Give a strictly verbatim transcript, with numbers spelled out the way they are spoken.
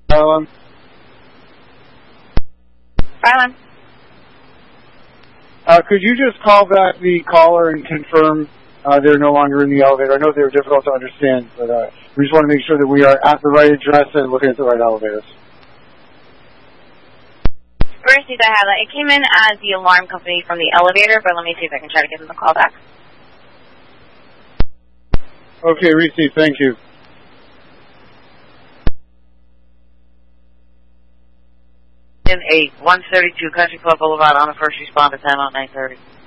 Um, Silence. uh, could you just call back the caller and confirm uh, they're no longer in the elevator? I know they're difficult to understand, but uh, we just want to make sure that we are at the right address and looking at the right elevators. Receive that highlight. It came in as the alarm company from the elevator, but let me see if I can try to give them a call back. Okay, receive. Thank you. In eight, one thirty-two Country Club Boulevard on a first responder time on nine thirty.